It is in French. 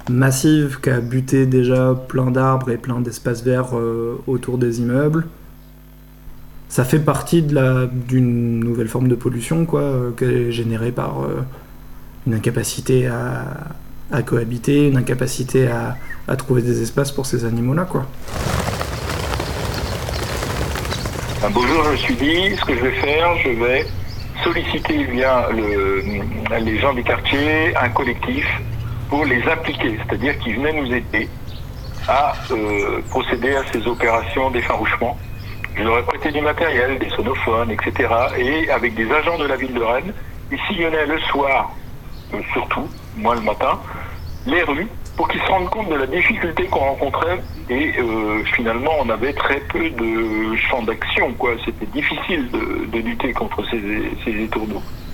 massive qui a buté déjà plein d'arbres et plein d'espaces verts autour des immeubles. Ça fait partie d'une nouvelle forme de pollution quoi, qui est générée par une incapacité à cohabiter, une incapacité à trouver des espaces pour ces animaux-là, quoi. Un beau jour, je me suis dit, ce que je vais faire, je vais solliciter les gens du quartier, un collectif, pour les impliquer, c'est-à-dire qu'ils venaient nous aider à procéder à ces opérations d'effarouchement. Je leur ai prêté du matériel, des sonophones, etc. Et avec des agents de la ville de Rennes, ils sillonnaient le soir, surtout, moi le matin, les rues, pour qu'ils se rendent compte de la difficulté qu'on rencontrait. Et finalement, on avait très peu de champ d'action, quoi. C'était difficile de lutter contre ces étourneaux.